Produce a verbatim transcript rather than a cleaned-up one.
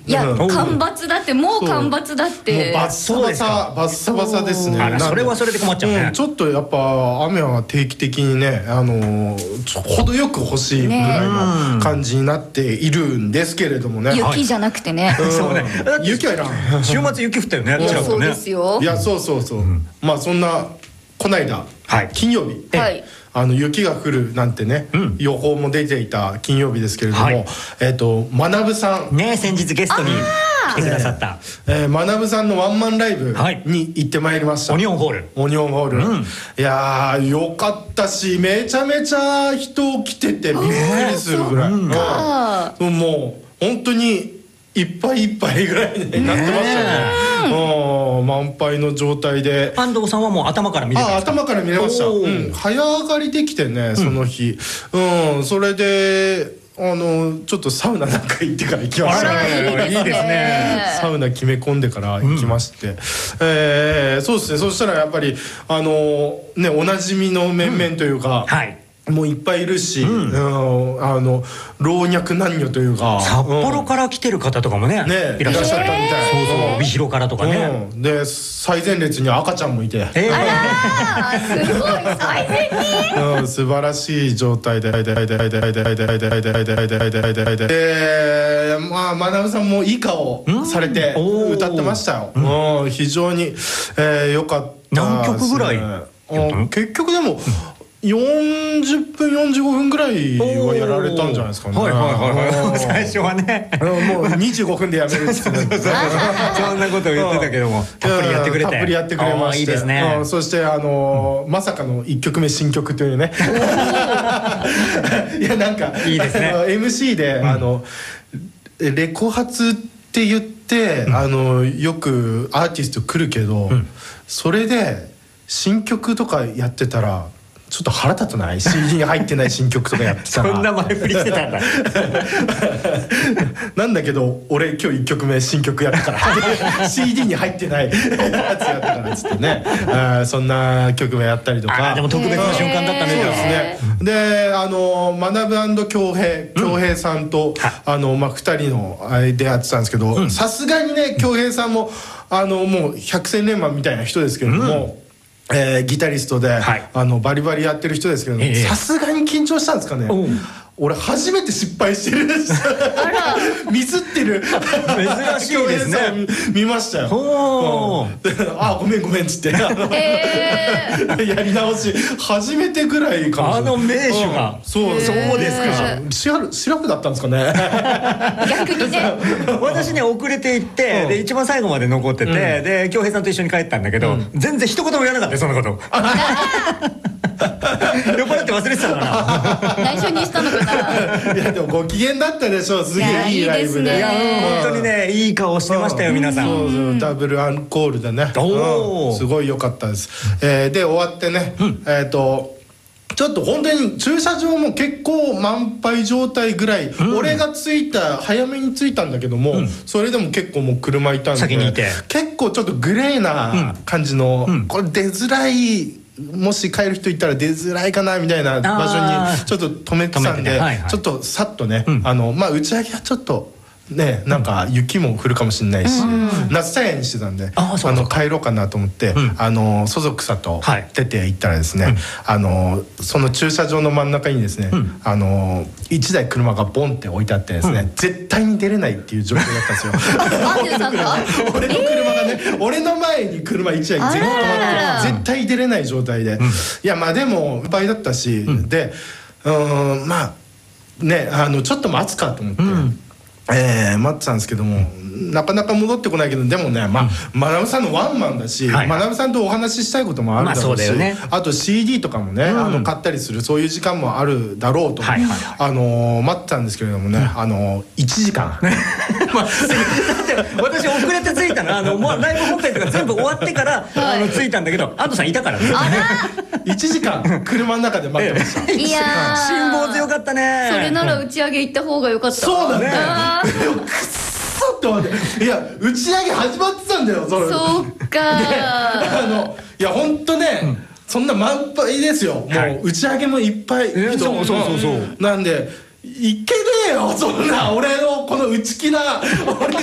いや、干ばつだって、もう干ばつだって、 もうバッサバサバッサバサですね。 あら、それはそれで困っちゃうね、 うん、ちょっとやっぱ雨は定期的にね、あのー、程よく欲しいぐらいの感じになっているんですけれどもね。 雪じゃなくてね、 うん、 そうね、 雪はいらん。 週末雪降ったよね。 いや、そうですよ。 いや、そうそうそう、うん、まあそんなこないだ、はい、金曜日、はい、あの雪が降るなんてね、うん、予報も出ていた金曜日ですけれども、はい、えっと学さんね、先日ゲストに来てくださった、 えー、学さんのワンマンライブに行ってまいりました、はい、 オニオンホールオニオンホール、うん、いやーよかったし、めちゃめちゃ人来ててびっくりするぐらい、うんうん、もう本当にいっぱいいっぱいぐらいになってましたね。満杯の状態で。 安藤さんはもう頭から見れました。 あ、頭から見れました。うん、早上がりできてね、その日。うん、うん、それであのちょっとサウナなんか行ってから行きましたね。 いいですね。 サウナ決め込んでから行きまして、うん、えー、そうですね。そしたらやっぱりあのね、おなじみの面々というか。うん、はい。もういっぱいいるし、うん、うん、あの老若男女というか、 札幌から来てる方とかもね、 ね、いらっしゃったみたい。 そうそう、帯広からとかね、 うん、で最前列に赤ちゃんもいて、えー、あらー、すごい最前に、 うん、素晴らしい状態でででででででででででで、まあ学さんもいい顔されて歌ってましたよ。うん、非常に良かった。 何曲ぐらい？ 結局でもよんじゅっぷんよんじゅうごふんぐらいはやられたんじゃないですかね。 はいはいはいはい。最初はね、 もうにじゅうごふんでやめるってそんなことを言ってたけども、たっぷりやってくれて、 たっぷりやってくれまして、いいですね。そしてあのまさかのいっきょくめ新曲というね。いやなんかいいですね。エムシー であのレコ発って言ってあのよくアーティスト来るけど、それで新曲とかやってたらちょっと腹立たない？ シーディー に入ってない新曲とかやってたらそんな前振りしてたんだ。 なんだけど俺今日いっきょくめ新曲やったから シーディー に入ってないやつやったからっつってね、あそんな曲名やったりとか。 あでも特別な瞬間だったね。 そうですね。であの学恭平恭平さんと、うん、あのまあふたりの出会ってたんですけど、さすがにね恭平さんもあのもう百戦錬磨みたいな人ですけれども、うんえー、ギタリストで、はい、あのバリバリやってる人ですけども、さすがに緊張したんですかね。俺初めて失敗してるあらミスってる珍しいですね見ましたよ。あごめんごめんっつってやり直し初めてぐらいかもしれない。 あの名手がそうそうですか。シラフだったんですかね。 逆にね私ね遅れて行ってで一番最後まで残っててで恭平さんと一緒に帰ったんだけど全然一言も言わなかったよそんなこと。酔っ払って忘れてたのかな。 内緒にしたのかな。 いやでもご機嫌だったでしょう。すげえいいライブで。 いや本当にねいい顔してましたよ皆さん。 そうそうダブルアンコールでね。すごい良かったです。で終わってねえっとちょっと本当に駐車場も結構満杯状態ぐらい、うん、俺が着いた早めに着いたんだけども、うん、それでも結構もう車いたんで先にいて結構ちょっとグレーな感じの、うん、これ出づらいもし帰る人いたら出づらいかなみたいな場所にちょっと止めてたんで、ねはいはい、ちょっとさっとね、うん、あのまあ打ち上げはちょっとね、なんか雪も降るかもしれないし、うん、夏タイヤにしてたんでああの帰ろうかなと思って、うん、あのそぞくさと出て行ったらですね、はい、あのその駐車場の真ん中にですね、うん、あのいちだい車がボンって置いてあってですね、うん、絶対に出れないっていう状況だったんですよ。俺の車が俺の車がね、えー、俺の前に車いちだい全部止まって絶対出れない状態で、うん、いやまあでもいっぱいだったし、うん、でうんまあねあのちょっと待つかと思って。うんえー、待ってたんですけどもなかなか戻ってこないけどでもねまあ学さんのワンマンだし学さんとお話ししたいこともあるだろうしあと シーディー とかもねあの買ったりするそういう時間もあるだろうとあの待ってたんですけれどもねあのいちじかん私遅れて着いたのあのライブ本編とか全部終わってからあの着いたんだけど安藤さんいたからねいちじかん車の中で待ってました。 いや辛抱強かったね。 それなら打ち上げ行った方が良かった。 そうだね。くっそって思っていや打ち上げ始まってたんだよそれ。 そうかあのいやほんとね、うん、そんな満杯ですよもう、はい、打ち上げもいっぱい人、 えー、そうそうそうそうなんでいけねえよそんな俺のこの内気な俺